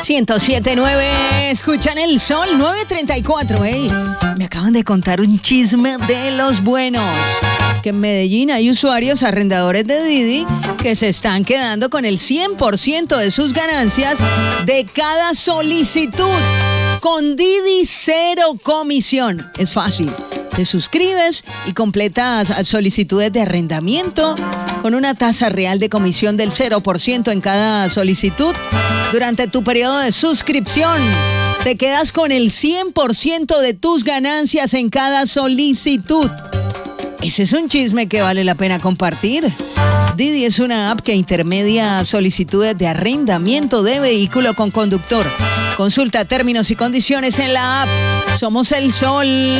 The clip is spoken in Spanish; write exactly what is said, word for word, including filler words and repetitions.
ciento siete punto nueve, escuchan el Sol, nueve treinta y cuatro, ey. Me acaban de contar un chisme de los buenos. Que en Medellín hay usuarios arrendadores de Didi que se están quedando con el cien por ciento de sus ganancias de cada solicitud. Con Didi, cero comisión. Es fácil. Te suscribes y completas solicitudes de arrendamiento con una tasa real de comisión del cero por ciento en cada solicitud. Durante tu periodo de suscripción, te quedas con el cien por ciento de tus ganancias en cada solicitud. Ese es un chisme que vale la pena compartir. Didi es una app que intermedia solicitudes de arrendamiento de vehículo con conductor. Consulta términos y condiciones en la app. Somos el Sol.